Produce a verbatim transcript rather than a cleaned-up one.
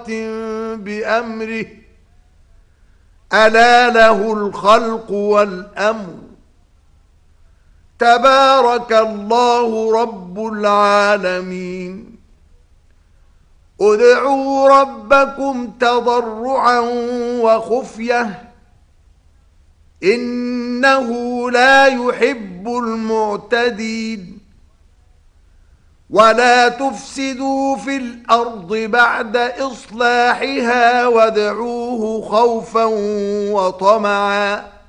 بأمره ألا له الخلق والأمر تبارك الله رب العالمين ادعوا ربكم تضرعا وخفية إنه لا يحب المعتدين ولا تفسدوا في الأرض بعد إصلاحها وادعوه خوفا وطمعا